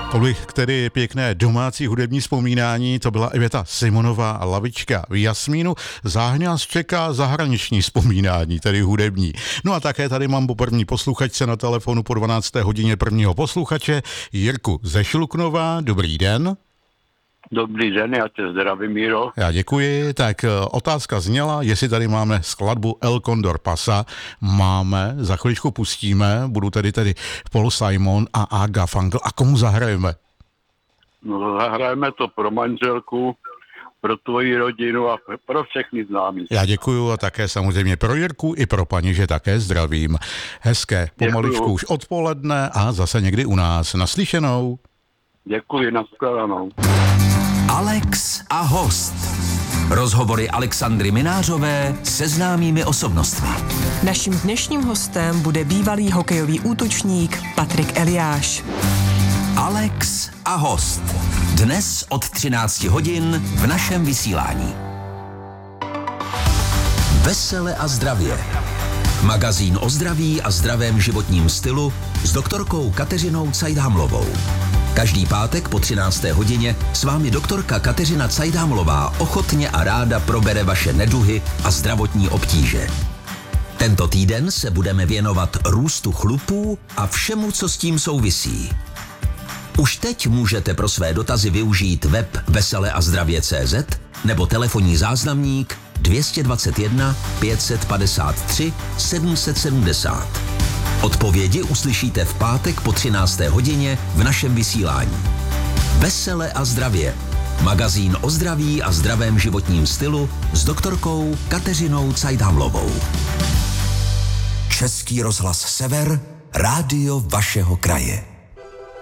Tolik tedy pěkné domácí hudební vzpomínání, to byla Iveta Simonová Lavička. V Jasmínu záhy nás čeká zahraniční vzpomínání, tedy hudební. No a také tady mám po první posluchačce na telefonu po 12. hodině prvního posluchače Jirku ze Šluknova. Dobrý den. Dobrý den, já tě zdravím, Míro. Já děkuji. Tak otázka zněla, jestli tady máme skladbu El Condor Pasa. Máme, za chviličku pustíme, budu tady Paul Simon a Aga Fangl. A komu zahrajeme? No, zahrajeme to pro manželku, pro tvoji rodinu a pro všechny známí. Já děkuju a také samozřejmě pro Jirku i pro paní, že také zdravím. Hezké pomaličku už odpoledne a zase někdy u nás. Naslyšenou. Děkuji, nashledanou. Alex a host. Rozhovory Alexandry Minářové se známými osobnostmi. Naším dnešním hostem bude bývalý hokejový útočník Patrik Eliáš. Alex a host. Dnes od 13 hodin v našem vysílání. Vesele a zdravě. Magazín o zdraví a zdravém životním stylu s doktorkou Kateřinou Cajdámlovou. Každý pátek po 13. hodině s vámi doktorka Kateřina Cajdámlová ochotně a ráda probere vaše neduhy a zdravotní obtíže. Tento týden se budeme věnovat růstu chlupů a všemu, co s tím souvisí. Už teď můžete pro své dotazy využít web veseleazdravě.cz nebo telefonní záznamník 221 553 770. Odpovědi uslyšíte v pátek po 13. hodině v našem vysílání. Vesele a zdravě. Magazín o zdraví a zdravém životním stylu s doktorkou Kateřinou Cajdámlovou. Český rozhlas Sever, rádio vašeho kraje.